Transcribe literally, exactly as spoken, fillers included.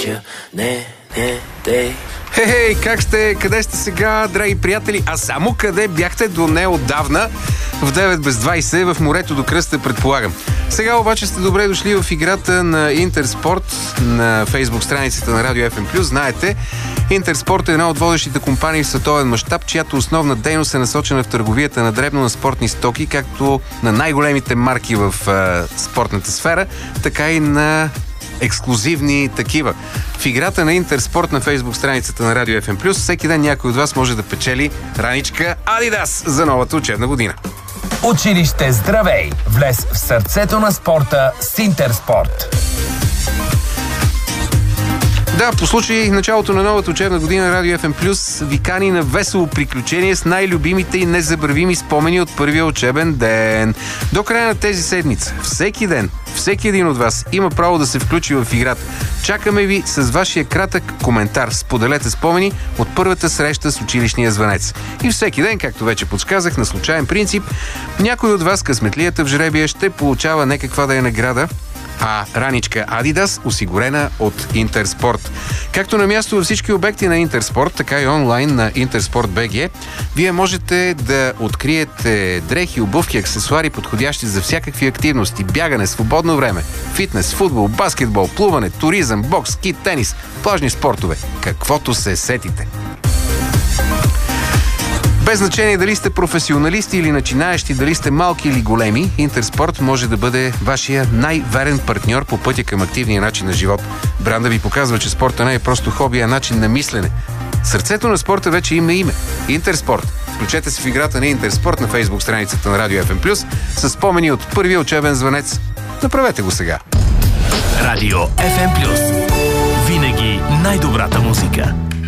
Не, не, не. Хей, как сте? Къде сте сега, драги приятели? А само къде бяхте до неотдавна в девет без двайсет в морето до кръста, предполагам. Сега обаче сте добре дошли в играта на Интерспорт на фейсбук страницата на Радио еф ем плюс. Знаете, Интерспорт е една от водещите компании в световен мащаб, чиято основна дейност е насочена в търговията на дребно на спортни стоки, както на най-големите марки в а, спортната сфера, така и на ексклузивни такива. В играта на Интерспорт на фейсбук страницата на Радио еф ем плюс всеки ден някой от вас може да печели раничка Адидас за новата учебна година. Училище Здравей! Влез в сърцето на спорта с Интерспорт. Да, по случай началото на новата учебна година Радио еф ем плюс ви кани на весело приключение с най-любимите и незабравими спомени от първия учебен ден. До края на тези седмица, всеки ден, всеки един от вас има право да се включи в играта. Чакаме ви с вашия кратък коментар. Споделете спомени от първата среща с училищния звънец. И всеки ден, както вече подсказах, на случайен принцип, някой от вас, късметлията в жребия, ще получава не каква да е награда, а раничка Адидас, осигурена от Интерспорт. Както на място във всички обекти на Интерспорт, така и онлайн на Интерспорт точка би джи, вие можете да откриете дрехи, обувки, аксесуари, подходящи за всякакви активности, бягане, свободно време, фитнес, футбол, баскетбол, плуване, туризъм, бокс, ски, тенис, плажни спортове, каквото се сетите. Без значение дали сте професионалисти или начинаещи, дали сте малки или големи, Интерспорт може да бъде вашия най-верен партньор по пътя към активния начин на живот. Бранда ви показва, че спорта не е просто хоби, а начин на мислене. Сърцето на спорта вече има име. Интерспорт. Включете се в играта на Интерспорт на фейсбук страницата на Радио еф ем плюс с спомени от първия учебен звънец. Направете го сега. Радио еф ем плюс. Винаги най-добрата музика.